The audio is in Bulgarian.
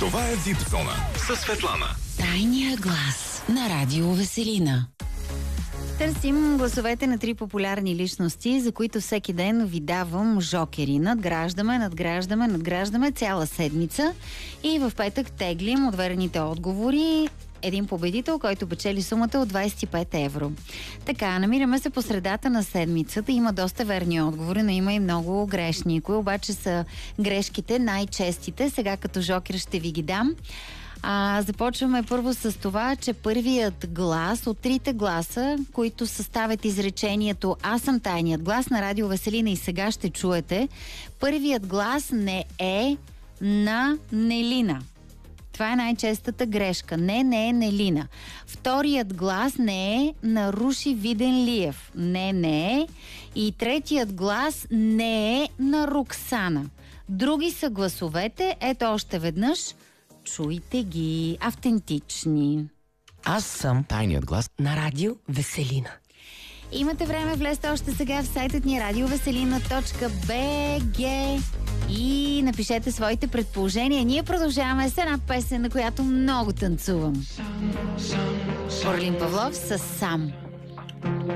Това е Випзона със Светлана. Тайния глас на Радио Веселина. Търсим гласовете на 3 популярни личности, за които всеки ден ви давам жокери. Надграждаме цяла седмица и в петък теглим от верните отговори един победител, който печели сумата от 25 евро. Така, намираме се по средата на седмицата. Има доста верни отговори, но има и много грешни. Кои обаче са грешките най-честите? Сега като жокер ще ви ги дам. Започваме първо с това, че първият глас от 3 гласа, които съставят изречението "Аз съм тайният глас" на Радио Веселина и сега ще чуете, първият глас не е на Нелина. Това е най-честата грешка. Не е Нелина. Вторият глас не е на Руши Виденлиев. Не е. И третият глас не е на Роксана. Други са гласовете. Ето още веднъж. Чуйте ги. Автентични. Аз съм Тайният глас на Радио Веселина. Имате време, влезте още сега в сайтът ни radioveselina.bg и напишете своите предположения. Ние продължаваме с една песен, на която много танцувам. Орлин Павлов с "Сам".